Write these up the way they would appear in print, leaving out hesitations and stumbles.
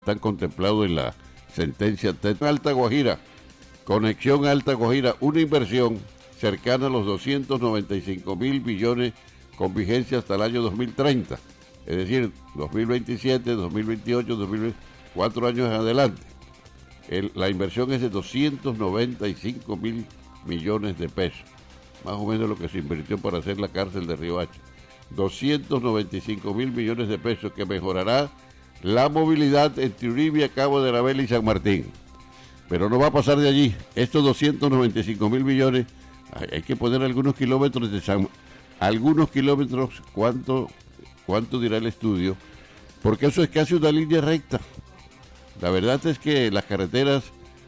están contemplados en la sentencia Alta Guajira, conexión Alta Guajira, una inversión cercana a los 295.000 billones con vigencia hasta el año 2030, es decir, 2027, 2028, 2020, 4 años en adelante. La inversión es de 295.000 millones de pesos, más o menos lo que se invirtió para hacer la cárcel de Riohacha. 295.000 millones de pesos que mejorará la movilidad entre Uribia, Cabo de la Vela y San Martín. Pero no va a pasar de allí. Estos 295.000 millones, hay que poner algunos kilómetros ¿cuánto dirá el estudio? Porque eso es casi una línea recta. La verdad es que las carreteras,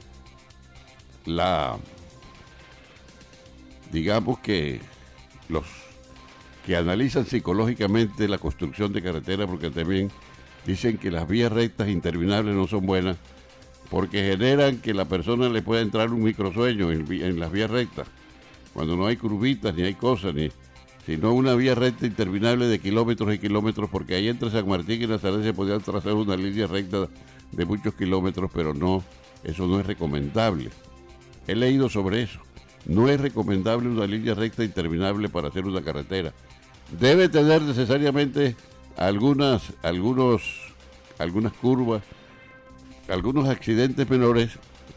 digamos que los que analizan psicológicamente la construcción de carreteras, porque también dicen que las vías rectas interminables no son buenas, porque generan que la persona le pueda entrar un microsueño en las vías rectas, cuando no hay curvitas ni hay cosas, sino una vía recta interminable de kilómetros y kilómetros, porque ahí entre San Martín y Nazaret se podía trazar una línea recta de muchos kilómetros, pero no, eso no es recomendable. He leído sobre eso. No es recomendable una línea recta interminable para hacer una carretera. Debe tener necesariamente algunas curvas, algunos accidentes menores,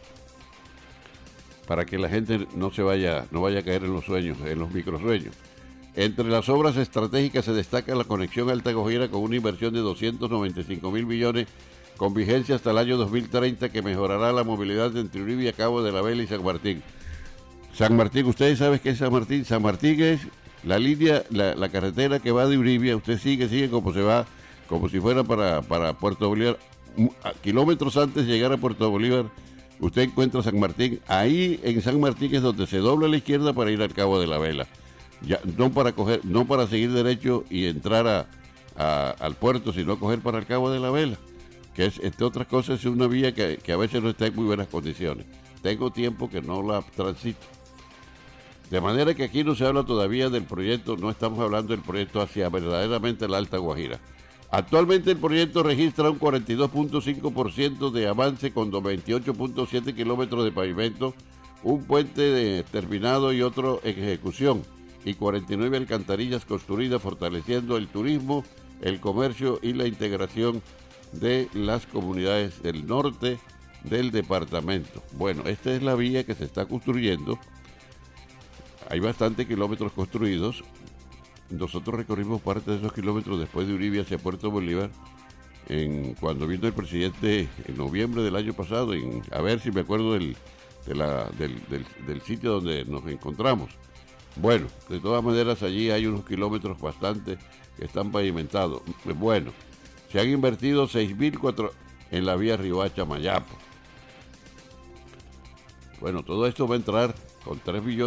para que la gente no vaya a caer en los sueños, en los microsueños. Entre las obras estratégicas se destaca la conexión Alta Guajira con una inversión de 295.000 millones con vigencia hasta el año 2030 que mejorará la movilidad entre Uribia, Cabo de la Vela y San Martín. San Martín, ¿ustedes saben qué es San Martín? San Martín es la línea, la carretera que va de Uribia, usted sigue como se va, como si fuera para Puerto Bolívar. Kilómetros antes de llegar a Puerto Bolívar, usted encuentra San Martín. Ahí en San Martín es donde se dobla a la izquierda para ir al Cabo de la Vela. Ya, no para seguir derecho y entrar al puerto, sino coger para el Cabo de la Vela, que es, entre otras cosas, es una vía que a veces no está en muy buenas condiciones. Tengo tiempo que no la transito. De manera que aquí no se habla todavía del proyecto, no estamos hablando del proyecto hacia verdaderamente la Alta Guajira. Actualmente el proyecto registra un 42.5% de avance con 28.7 kilómetros de pavimento, un puente terminado y otro en ejecución, y 49 alcantarillas construidas fortaleciendo el turismo, el comercio y la integración de las comunidades del norte del departamento. Bueno, esta es la vía que se está construyendo. Hay bastantes kilómetros construidos. Nosotros recorrimos parte de esos kilómetros después de Uribia hacia Puerto Bolívar, cuando vino el presidente en noviembre del año pasado, a ver si me acuerdo del sitio donde nos encontramos. Bueno, de todas maneras allí hay unos kilómetros bastante que están pavimentados. Bueno, se han invertido 6.004 en la vía Riohacha-Mayapo. Bueno, todo esto va a entrar con 3 billones.